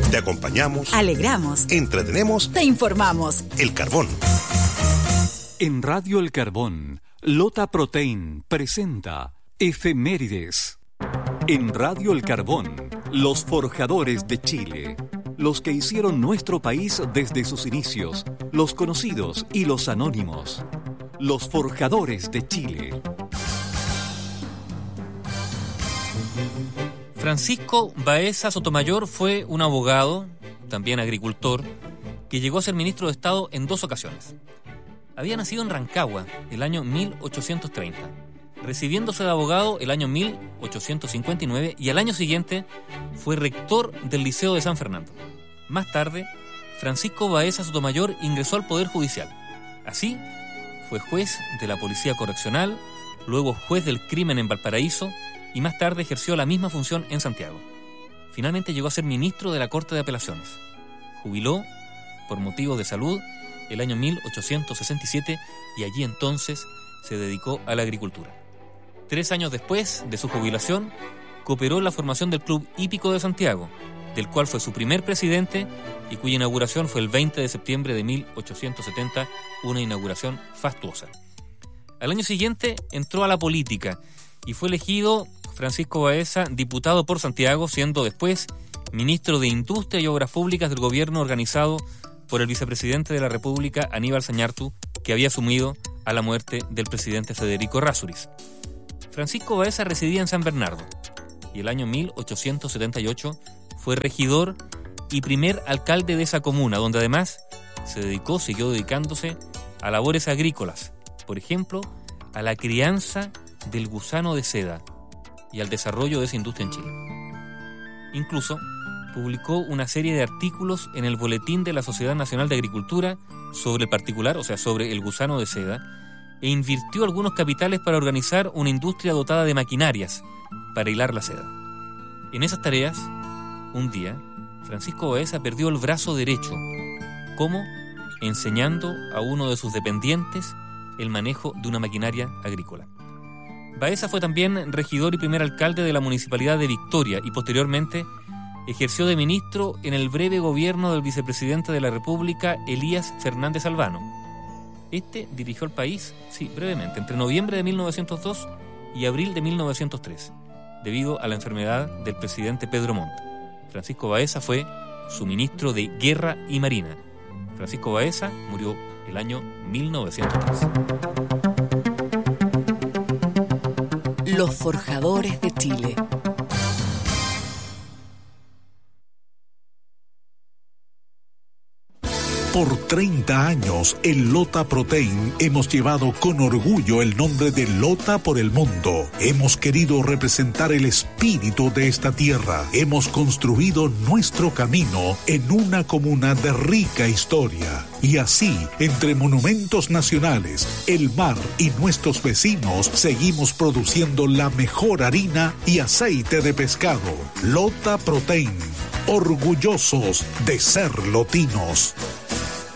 Te acompañamos, alegramos, entretenemos, te informamos. El Carbón. En Radio El Carbón, Lota Protein presenta Efemérides. En Radio El Carbón, los forjadores de Chile. Los que hicieron nuestro país desde sus inicios, los conocidos y los anónimos. Los forjadores de Chile. Francisco Baeza Sotomayor fue un abogado, también agricultor, que llegó a ser ministro de Estado en 2 ocasiones. Había nacido en Rancagua el año 1830, recibiéndose de abogado el año 1859 y al año siguiente fue rector del Liceo de San Fernando. Más tarde, Francisco Baeza Sotomayor ingresó al Poder Judicial. Así, fue juez de la Policía Correccional, luego juez del crimen en Valparaíso y más tarde ejerció la misma función en Santiago. Finalmente llegó a ser ministro de la Corte de Apelaciones. Jubiló, por motivos de salud, el año 1867 y allí entonces se dedicó a la agricultura. 3 años después de su jubilación, cooperó en la formación del Club Hípico de Santiago, del cual fue su primer presidente y cuya inauguración fue el 20 de septiembre de 1870, una inauguración fastuosa. Al año siguiente entró a la política y fue elegido Francisco Baeza diputado por Santiago, siendo después ministro de Industria y Obras Públicas del gobierno organizado por el vicepresidente de la República, Aníbal Zañartu, que había asumido a la muerte del presidente Federico Errázuriz. Francisco Baeza residía en San Bernardo y el año 1878 fue regidor y primer alcalde de esa comuna, donde además siguió dedicándose a labores agrícolas, por ejemplo, a la crianza del gusano de seda y al desarrollo de esa industria en Chile. Incluso publicó una serie de artículos en el Boletín de la Sociedad Nacional de Agricultura sobre el particular, o sea, sobre el gusano de seda, e invirtió algunos capitales para organizar una industria dotada de maquinarias para hilar la seda. En esas tareas, un día, Francisco Baeza perdió el brazo derecho, como enseñando a uno de sus dependientes el manejo de una maquinaria agrícola. Baeza fue también regidor y primer alcalde de la Municipalidad de Victoria y posteriormente ejerció de ministro en el breve gobierno del vicepresidente de la República, Elías Fernández Albano. Este dirigió el país, brevemente, entre noviembre de 1902 y abril de 1903, debido a la enfermedad del presidente Pedro Montt. Francisco Baeza fue su ministro de Guerra y Marina. Francisco Baeza murió el año 1903. Los forjadores de Chile. Por 30 años, en Lota Protein hemos llevado con orgullo el nombre de Lota por el mundo. Hemos querido representar el espíritu de esta tierra. Hemos construido nuestro camino en una comuna de rica historia. Y así, entre monumentos nacionales, el mar y nuestros vecinos, seguimos produciendo la mejor harina y aceite de pescado. Lota Protein, orgullosos de ser lotinos.